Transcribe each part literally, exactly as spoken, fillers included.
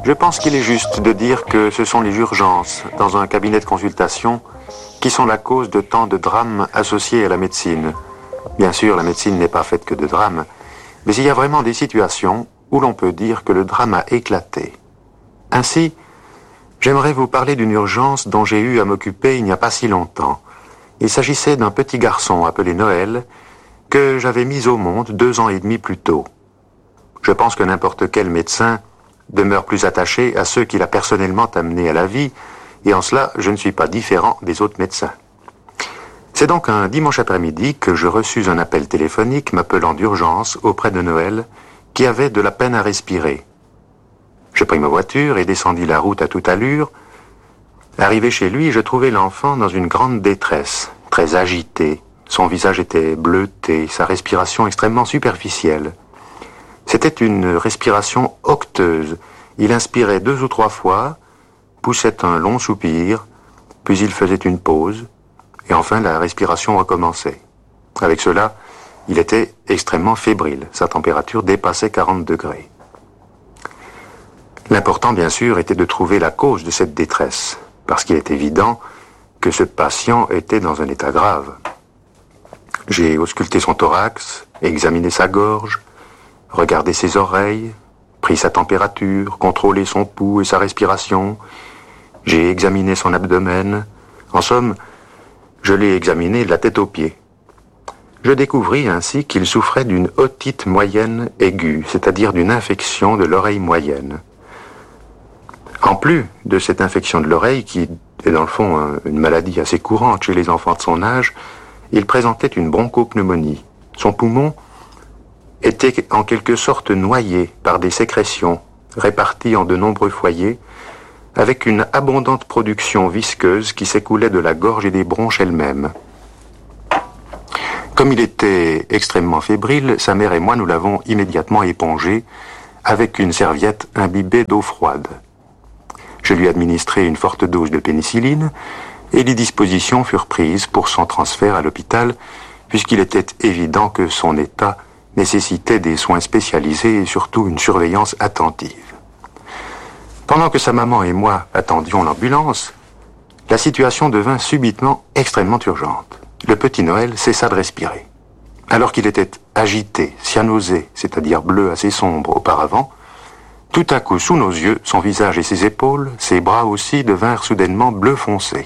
Je pense qu'il est juste de dire que ce sont les urgences dans un cabinet de consultation qui sont la cause de tant de drames associés à la médecine. Bien sûr, la médecine n'est pas faite que de drames, mais il y a vraiment des situations où l'on peut dire que le drame a éclaté. Ainsi, j'aimerais vous parler d'une urgence dont j'ai eu à m'occuper il n'y a pas si longtemps. Il s'agissait d'un petit garçon appelé Noël que j'avais mis au monde deux ans et demi plus tôt. Je pense que n'importe quel médecin demeure plus attaché à ceux qu'il a personnellement amenés à la vie, et en cela, je ne suis pas différent des autres médecins. C'est donc un dimanche après-midi que je reçus un appel téléphonique m'appelant d'urgence auprès de Noël, qui avait de la peine à respirer. Je pris ma voiture et descendis la route à toute allure. Arrivé chez lui, je trouvai l'enfant dans une grande détresse, très agité. Son visage était bleuté, sa respiration extrêmement superficielle. C'était une respiration octeuse. Il inspirait deux ou trois fois, poussait un long soupir, puis il faisait une pause, et enfin la respiration recommençait. Avec cela, il était extrêmement fébrile. Sa température dépassait quarante degrés. L'important, bien sûr, était de trouver la cause de cette détresse, parce qu'il est évident que ce patient était dans un état grave. J'ai ausculté son thorax, examiné sa gorge, regardé ses oreilles, pris sa température, contrôlé son pouls et sa respiration. J'ai examiné son abdomen. En somme, je l'ai examiné de la tête aux pieds. Je découvris ainsi qu'il souffrait d'une otite moyenne aiguë, c'est-à-dire d'une infection de l'oreille moyenne. En plus de cette infection de l'oreille, qui est dans le fond un, une maladie assez courante chez les enfants de son âge, il présentait une bronchopneumonie. Son poumon était en quelque sorte noyé par des sécrétions réparties en de nombreux foyers, avec une abondante production visqueuse qui s'écoulait de la gorge et des bronches elles-mêmes. Comme il était extrêmement fébrile, sa mère et moi nous l'avons immédiatement épongé avec une serviette imbibée d'eau froide. Je lui administrai une forte dose de pénicilline et les dispositions furent prises pour son transfert à l'hôpital, puisqu'il était évident que son état nécessitait des soins spécialisés et surtout une surveillance attentive. Pendant que sa maman et moi attendions l'ambulance, la situation devint subitement extrêmement urgente. Le petit Noël cessa de respirer. Alors qu'il était agité, cyanosé, c'est-à-dire bleu assez sombre auparavant, tout à coup, sous nos yeux, son visage et ses épaules, ses bras aussi devinrent soudainement bleu foncé.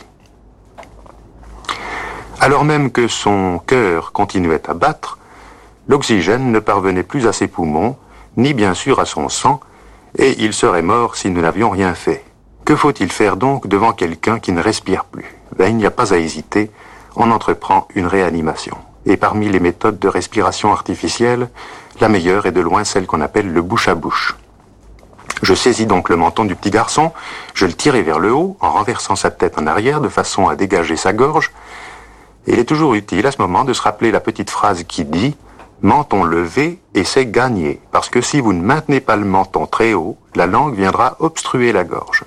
Alors même que son cœur continuait à battre, l'oxygène ne parvenait plus à ses poumons, ni bien sûr à son sang, et il serait mort si nous n'avions rien fait. Que faut-il faire donc devant quelqu'un qui ne respire plus? Ben, il n'y a pas à hésiter, on entreprend une réanimation. Et parmi les méthodes de respiration artificielle, la meilleure est de loin celle qu'on appelle le bouche à bouche. Je saisis donc le menton du petit garçon, je le tirai vers le haut, en renversant sa tête en arrière de façon à dégager sa gorge. Et il est toujours utile à ce moment de se rappeler la petite phrase qui dit « menton levé et c'est gagné », parce que si vous ne maintenez pas le menton très haut, la langue viendra obstruer la gorge.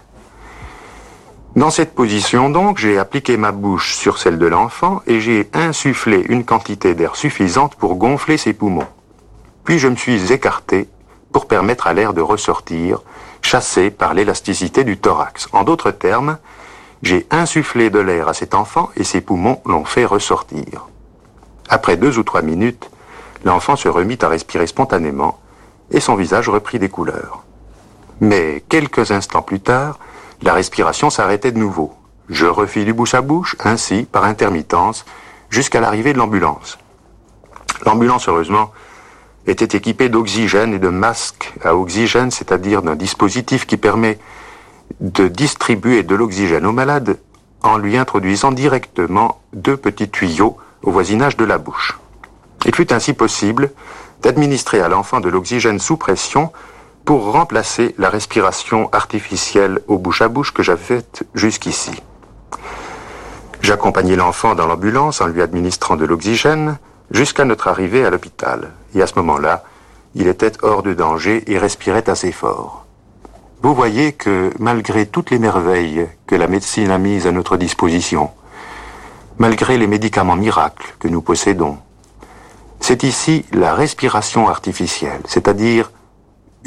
Dans cette position donc, j'ai appliqué ma bouche sur celle de l'enfant et j'ai insufflé une quantité d'air suffisante pour gonfler ses poumons. Puis je me suis écarté pour permettre à l'air de ressortir, chassé par l'élasticité du thorax. En d'autres termes, j'ai insufflé de l'air à cet enfant et ses poumons l'ont fait ressortir. Après deux ou trois minutes, l'enfant se remit à respirer spontanément et son visage reprit des couleurs. Mais quelques instants plus tard, la respiration s'arrêtait de nouveau. Je refis du bouche à bouche, ainsi, par intermittence, jusqu'à l'arrivée de l'ambulance. L'ambulance, heureusement, était équipée d'oxygène et de masques à oxygène, c'est-à-dire d'un dispositif qui permet de distribuer de l'oxygène au malade en lui introduisant directement deux petits tuyaux au voisinage de la bouche. Il fut ainsi possible d'administrer à l'enfant de l'oxygène sous pression pour remplacer la respiration artificielle au bouche à bouche que j'avais faite jusqu'ici. J'accompagnai l'enfant dans l'ambulance en lui administrant de l'oxygène jusqu'à notre arrivée à l'hôpital. Et à ce moment-là, il était hors de danger et respirait assez fort. Vous voyez que malgré toutes les merveilles que la médecine a mises à notre disposition, malgré les médicaments miracles que nous possédons, c'est ici la respiration artificielle, c'est-à-dire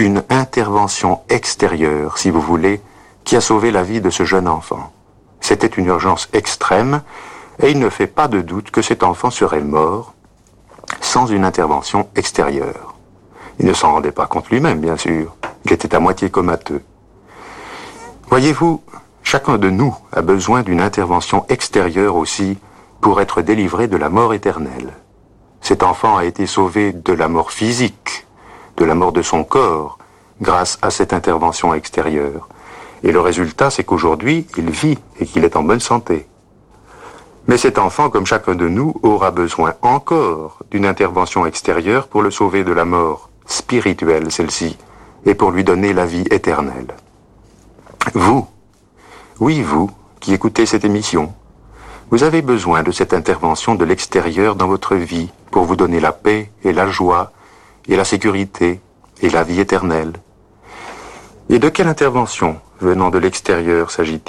une intervention extérieure, si vous voulez, qui a sauvé la vie de ce jeune enfant. C'était une urgence extrême, et il ne fait pas de doute que cet enfant serait mort sans une intervention extérieure. Il ne s'en rendait pas compte lui-même, bien sûr. Il était à moitié comateux. Voyez-vous, chacun de nous a besoin d'une intervention extérieure aussi pour être délivré de la mort éternelle. Cet enfant a été sauvé de la mort physique, de la mort de son corps, grâce à cette intervention extérieure. Et le résultat, c'est qu'aujourd'hui, il vit et qu'il est en bonne santé. Mais cet enfant, comme chacun de nous, aura besoin encore d'une intervention extérieure pour le sauver de la mort spirituelle, celle-ci, et pour lui donner la vie éternelle. Vous, oui vous, qui écoutez cette émission, vous avez besoin de cette intervention de l'extérieur dans votre vie pour vous donner la paix et la joie et la sécurité et la vie éternelle. Et de quelle intervention venant de l'extérieur s'agit-il ?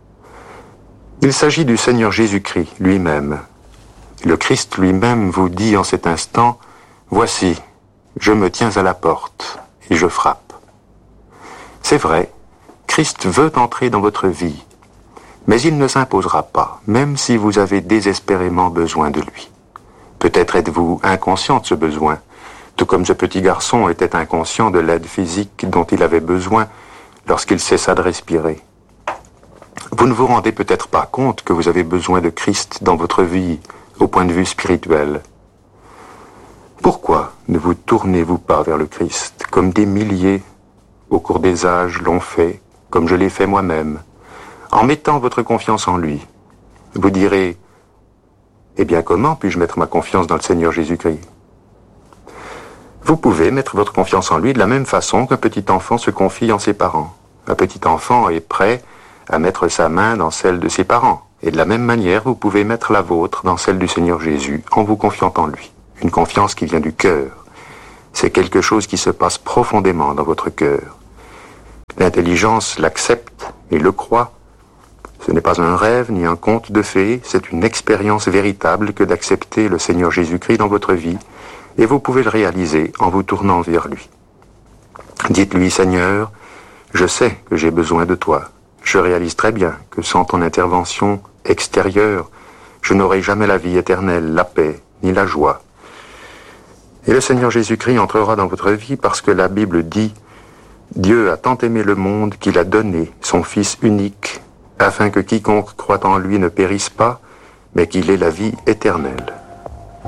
Il s'agit du Seigneur Jésus-Christ lui-même. Le Christ lui-même vous dit en cet instant, « Voici, je me tiens à la porte et je frappe. » C'est vrai, Christ veut entrer dans votre vie, mais il ne s'imposera pas, même si vous avez désespérément besoin de lui. Peut-être êtes-vous inconscient de ce besoin, tout comme ce petit garçon était inconscient de l'aide physique dont il avait besoin lorsqu'il cessa de respirer. Vous ne vous rendez peut-être pas compte que vous avez besoin de Christ dans votre vie, au point de vue spirituel. Pourquoi ne vous tournez-vous pas vers le Christ, comme des milliers au cours des âges l'ont fait, comme je l'ai fait moi-même, en mettant votre confiance en lui? Vous direz, eh bien comment puis-je mettre ma confiance dans le Seigneur Jésus-Christ? Vous pouvez mettre votre confiance en lui de la même façon qu'un petit enfant se confie en ses parents. Un petit enfant est prêt à mettre sa main dans celle de ses parents. Et de la même manière, vous pouvez mettre la vôtre dans celle du Seigneur Jésus en vous confiant en lui. Une confiance qui vient du cœur. C'est quelque chose qui se passe profondément dans votre cœur. L'intelligence l'accepte et le croit. Ce n'est pas un rêve ni un conte de fées, c'est une expérience véritable que d'accepter le Seigneur Jésus-Christ dans votre vie, et vous pouvez le réaliser en vous tournant vers lui. Dites-lui, Seigneur, je sais que j'ai besoin de toi. Je réalise très bien que sans ton intervention extérieure, je n'aurai jamais la vie éternelle, la paix, ni la joie. Et le Seigneur Jésus-Christ entrera dans votre vie parce que la Bible dit « Dieu a tant aimé le monde qu'il a donné son Fils unique, afin que quiconque croit en lui ne périsse pas, mais qu'il ait la vie éternelle. »